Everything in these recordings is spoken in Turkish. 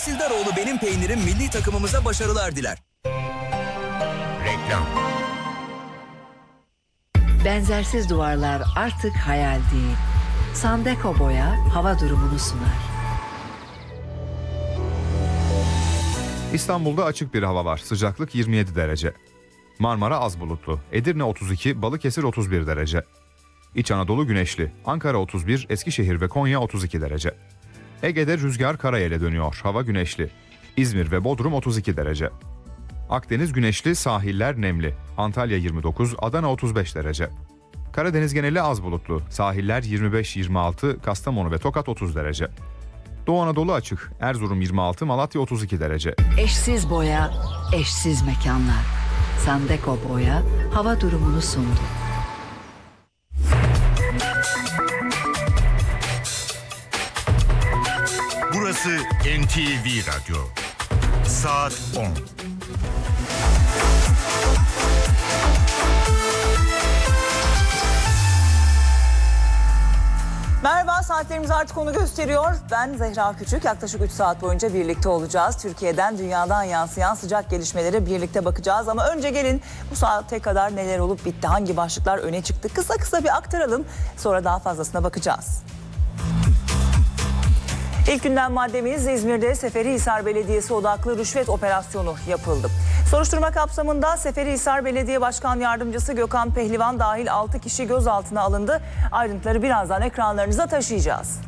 Tahsildaroğlu Benim Peynirim milli takımımıza başarılar diler. Reklam. Benzersiz duvarlar artık hayal değil. Sandeko Boya hava durumunu sunar. İstanbul'da açık bir hava var. Sıcaklık 27 derece. Marmara az bulutlu. Edirne 32, Balıkesir 31 derece. İç Anadolu güneşli. Ankara 31, Eskişehir ve Konya 32 derece. Ege'de rüzgar karayele dönüyor. Hava güneşli. İzmir ve Bodrum 32 derece. Akdeniz güneşli, sahiller nemli. Antalya 29, Adana 35 derece. Karadeniz geneli az bulutlu. Sahiller 25-26, Kastamonu ve Tokat 30 derece. Doğu Anadolu açık. Erzurum 26, Malatya 32 derece. Eşsiz boya, eşsiz mekanlar. Sandeko Boya hava durumunu sundu. Burası NTV Radyo. Saat 10. Merhaba, saatlerimiz artık onu gösteriyor. Ben Zehra Küçük. Yaklaşık 3 saat boyunca birlikte olacağız. Türkiye'den, dünyadan yansıyan sıcak gelişmelere birlikte bakacağız. Ama önce gelin bu saate kadar neler olup bitti, hangi başlıklar öne çıktı kısa bir aktaralım. Sonra daha fazlasına bakacağız. İlk gündem maddemiz İzmir'de Seferihisar Belediyesi odaklı rüşvet operasyonu yapıldı. Soruşturma kapsamında Seferihisar Belediye Başkan Yardımcısı Gökhan Pehlivan dahil 6 kişi gözaltına alındı. Ayrıntıları birazdan ekranlarınıza taşıyacağız.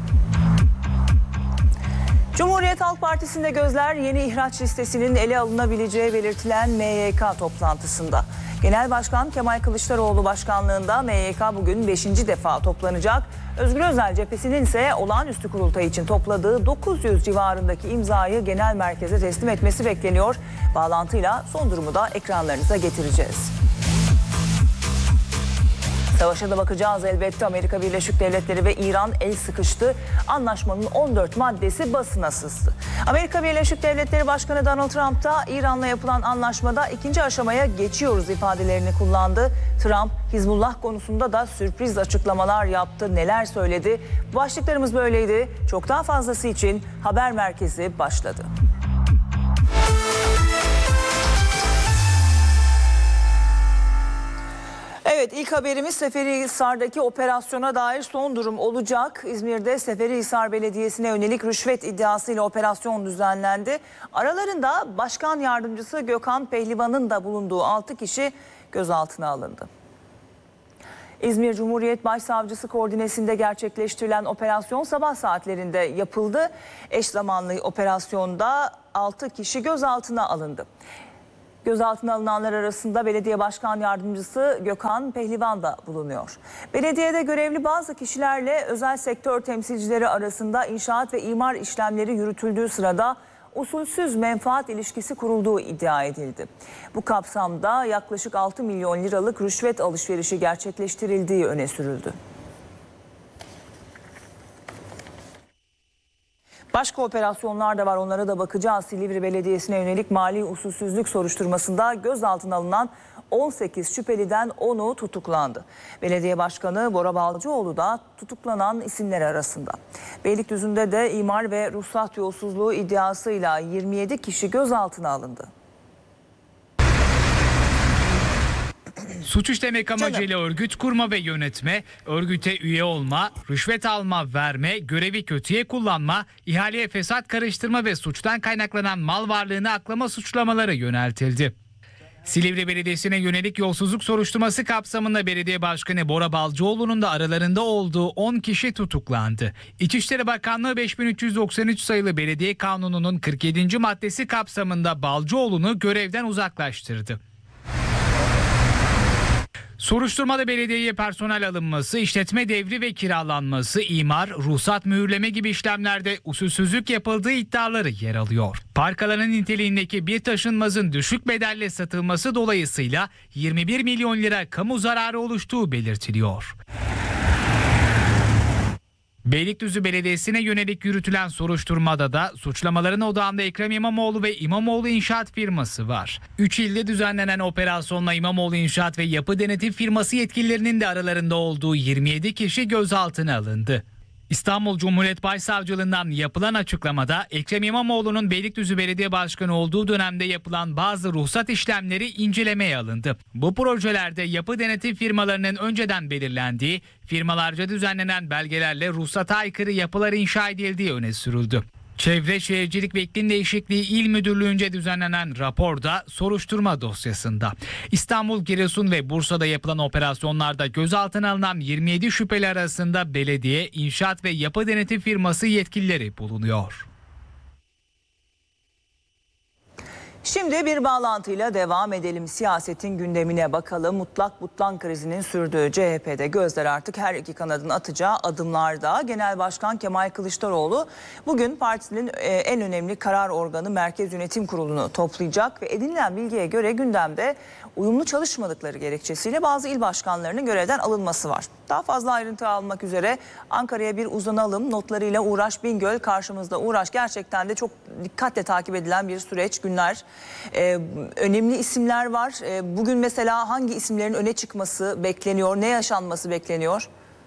Cumhuriyet Halk Partisi'nde gözler yeni ihraç listesinin ele alınabileceği belirtilen MYK toplantısında. Genel Başkan Kemal Kılıçdaroğlu başkanlığında MYK bugün 5. defa toplanacak. Özgür Özel cephesinin ise olağanüstü kurultay için topladığı 900 civarındaki imzayı genel merkeze teslim etmesi bekleniyor. Bağlantıyla son durumu da ekranlarınıza getireceğiz. Savaşa da bakacağız elbette. Amerika Birleşik Devletleri ve İran el sıkıştı. Anlaşmanın 14 maddesi basına sızdı. Amerika Birleşik Devletleri Başkanı Donald Trump da İran'la yapılan anlaşmada ikinci aşamaya geçiyoruz ifadelerini kullandı. Trump Hizbullah konusunda da sürpriz açıklamalar yaptı. Neler söyledi? Başlıklarımız böyleydi. Çok daha fazlası için haber merkezi başladı. Evet, ilk haberimiz Seferihisar'daki operasyona dair son durum olacak. İzmir'de Seferihisar Belediyesi'ne yönelik rüşvet iddiasıyla operasyon düzenlendi. Aralarında Başkan Yardımcısı Gökhan Pehlivan'ın da bulunduğu 6 kişi gözaltına alındı. İzmir Cumhuriyet Başsavcısı koordinesinde gerçekleştirilen operasyon sabah saatlerinde yapıldı. Eş zamanlı operasyonda 6 kişi gözaltına alındı. Gözaltına alınanlar arasında Belediye Başkan Yardımcısı Gökhan Pehlivan da bulunuyor. Belediyede görevli bazı kişilerle özel sektör temsilcileri arasında inşaat ve imar işlemleri yürütüldüğü sırada usulsüz menfaat ilişkisi kurulduğu iddia edildi. Bu kapsamda yaklaşık 6 milyon liralık rüşvet alışverişi gerçekleştirildiği öne sürüldü. Başka operasyonlar da var, onlara da bakacağız. Silivri Belediyesi'ne yönelik mali usulsüzlük soruşturmasında gözaltına alınan 18 şüpheliden 10'u tutuklandı. Belediye Başkanı Bora Balcıoğlu da tutuklanan isimler arasında. Beylikdüzü'nde de imar ve ruhsat yolsuzluğu iddiasıyla 27 kişi gözaltına alındı. Suç işlemek amacıyla örgüt kurma ve yönetme, örgüte üye olma, rüşvet alma, verme, görevi kötüye kullanma, ihaleye fesat karıştırma ve suçtan kaynaklanan mal varlığını aklama suçlamaları yöneltildi. Silivri Belediyesi'ne yönelik yolsuzluk soruşturması kapsamında Belediye Başkanı Bora Balcıoğlu'nun da aralarında olduğu 10 kişi tutuklandı. İçişleri Bakanlığı 5393 sayılı Belediye Kanunu'nun 47. maddesi kapsamında Balcıoğlu'nu görevden uzaklaştırdı. Soruşturmada belediyeye personel alınması, işletme devri ve kiralanması, imar, ruhsat mühürleme gibi işlemlerde usulsüzlük yapıldığı iddiaları yer alıyor. Park alanı niteliğindeki bir taşınmazın düşük bedelle satılması dolayısıyla 21 milyon lira kamu zararı oluştuğu belirtiliyor. Beylikdüzü Belediyesi'ne yönelik yürütülen soruşturmada da suçlamaların odağında Ekrem İmamoğlu ve İmamoğlu İnşaat firması var. 3 ilde düzenlenen operasyonla İmamoğlu İnşaat ve Yapı Denetim firması yetkililerinin de aralarında olduğu 27 kişi gözaltına alındı. İstanbul Cumhuriyet Başsavcılığından yapılan açıklamada Ekrem İmamoğlu'nun Beylikdüzü Belediye Başkanı olduğu dönemde yapılan bazı ruhsat işlemleri incelemeye alındı. Bu projelerde yapı denetim firmalarının önceden belirlendiği, firmalarca düzenlenen belgelerle ruhsata aykırı yapılar inşa edildiği öne sürüldü. Çevre Şehircilik ve İklim Değişikliği İl Müdürlüğü'nce düzenlenen raporda soruşturma dosyasında. İstanbul, Giresun ve Bursa'da yapılan operasyonlarda gözaltına alınan 27 şüpheli arasında belediye, inşaat ve yapı denetim firması yetkilileri bulunuyor. Şimdi bir bağlantıyla devam edelim. Siyasetin gündemine bakalım. Mutlak butlan krizinin sürdüğü CHP'de gözler artık her iki kanadın atacağı adımlarda. Genel Başkan Kemal Kılıçdaroğlu bugün partisinin en önemli karar organı Merkez Yönetim Kurulu'nu toplayacak ve edinilen bilgiye göre gündemde uyumlu çalışmadıkları gerekçesiyle bazı il başkanlarının görevden alınması var. Daha fazla ayrıntı almak üzere Ankara'ya bir uzanalım. Notlarıyla Uğraş Bingöl karşımızda. Uğraş, gerçekten de çok dikkatle takip edilen bir süreç, günler. Önemli isimler var. Bugün mesela hangi isimlerin öne çıkması bekleniyor? Ne yaşanması bekleniyor?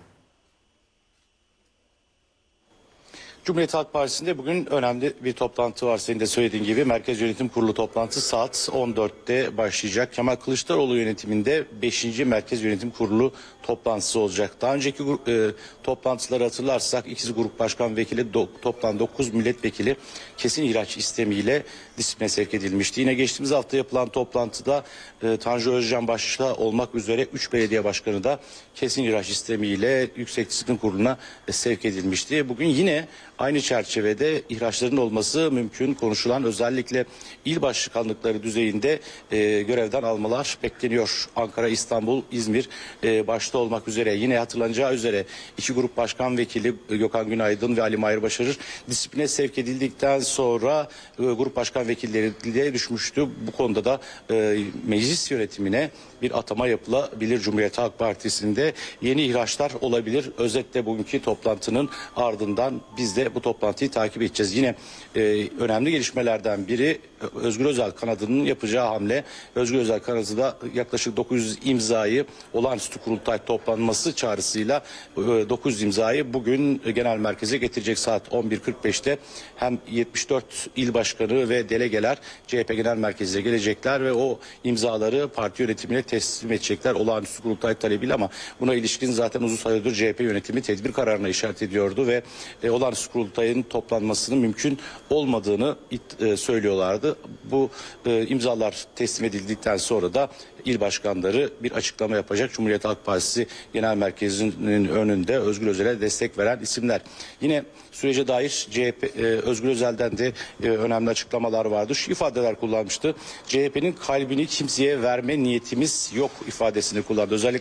Cumhuriyet Halk Partisi'nde bugün önemli bir toplantı var. Senin de söylediğin gibi Merkez Yönetim Kurulu toplantısı saat 14'te başlayacak. Kemal Kılıçdaroğlu yönetiminde 5. Merkez Yönetim Kurulu toplantısı olacak. Daha önceki toplantıları hatırlarsak ikiz grup başkan vekili toplam 9 milletvekili kesin ihraç istemiyle disipline sevk edilmişti. Yine geçtiğimiz hafta yapılan toplantıda Tanju Özcan başta olmak üzere 3 belediye başkanı da kesin ihraç istemiyle Yüksek Disiplin Kurulu'na sevk edilmişti. Bugün yine aynı çerçevede ihraçların olması mümkün konuşulan, özellikle il başkanlıkları düzeyinde görevden almalar bekleniyor. Ankara, İstanbul, İzmir başta olmak üzere, yine hatırlanacağı üzere iki grup başkan vekili Gökhan Günaydın ve Ali Mahir Başarır disipline sevk edildikten sonra grup başkan vekilleri de düşmüştü. Bu konuda da meclis yönetimine bir atama yapılabilir. Cumhuriyet Halk Partisi'nde yeni ihraçlar olabilir. Özetle bugünkü toplantının ardından biz de bu toplantıyı takip edeceğiz. Yine önemli gelişmelerden biri Özgür Özel kanadının yapacağı hamle. Özgür Özel kanadı da yaklaşık 900 imzayı olağanüstü kurultay toplanması çağrısıyla 900 imzayı bugün genel merkeze getirecek saat 11.45'te. Hem 74 il başkanı ve delegeler CHP genel merkezine gelecekler ve o imzaları parti yönetimine teslim edecekler olağanüstü kurultay talebiyle, ama buna ilişkin zaten uzun süredir CHP yönetimi tedbir kararına işaret ediyordu ve olağanüstü kurultayın toplanmasının mümkün olmadığını söylüyorlardı. Bu imzalar teslim edildikten sonra da il başkanları bir açıklama yapacak. Cumhuriyet Halk Partisi Genel Merkezi'nin önünde Özgür Özel'e destek veren isimler. Yine sürece dair CHP Özgür Özel'den de önemli açıklamalar vardı. Şu ifadeler kullanmıştı. CHP'nin kalbini kimseye verme niyetimiz yok ifadesini kullandı. Özellikle